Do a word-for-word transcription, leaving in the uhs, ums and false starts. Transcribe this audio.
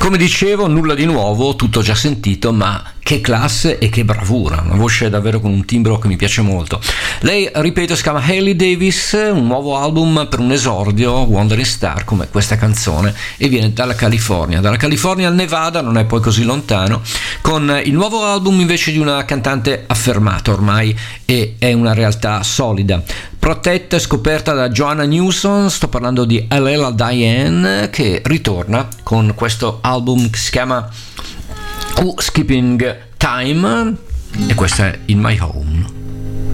Come dicevo, nulla di nuovo, tutto già sentito, ma che classe e che bravura, una voce davvero con un timbro che mi piace molto. Lei, ripeto, si chiama Hailey Davis, un nuovo album per un esordio, Wandering Star, come questa canzone, e viene dalla California. Dalla California al Nevada, non è poi così lontano, con il nuovo album invece di una cantante affermata ormai e è una realtà solida. Protetta e scoperta da Joanna Newsom, sto parlando di Alela Diane, che ritorna con questo album che si chiama Who Skipping Time, e questa è In My Home.